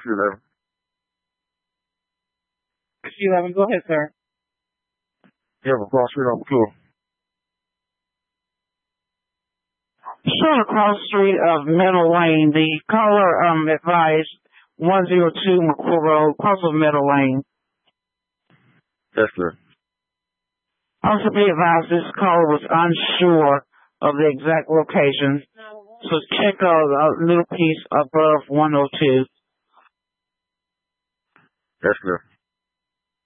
11. 11, go ahead, sir. Yeah, but cross street on McClure. Showing across the street of Meadow Lane, the caller advised 102 McClure Road, cross of Meadow Lane. Yes, sir. Also be advised this caller was unsure of the exact location, so check a little piece above 102. Yes, sir.